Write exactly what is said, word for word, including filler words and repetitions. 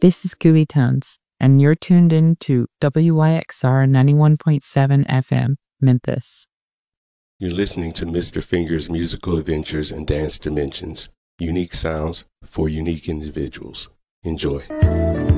This is Gooey Tones, and you're tuned in to W Y X R ninety-one point seven F M, Memphis. You're listening to Mister Finger's musical adventures and dance dimensions. Unique sounds for unique individuals. Enjoy.